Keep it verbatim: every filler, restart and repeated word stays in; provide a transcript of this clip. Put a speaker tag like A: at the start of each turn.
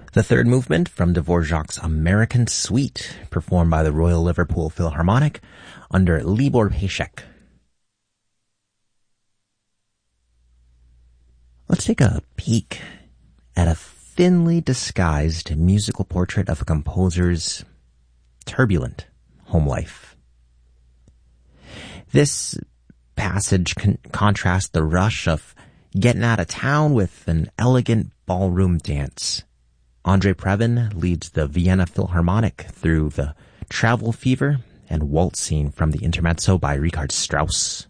A: The third movement from Dvorak's American Suite, performed by the Royal Liverpool Philharmonic under Libor Pešek. Let's take a peek at a thinly disguised musical portrait of a composer's turbulent home life. This passage con- contrasts the rush of getting out of town with an elegant ballroom dance. Andrei Previn leads the Vienna Philharmonic through the travel fever and waltz scene from the Intermezzo by Richard Strauss.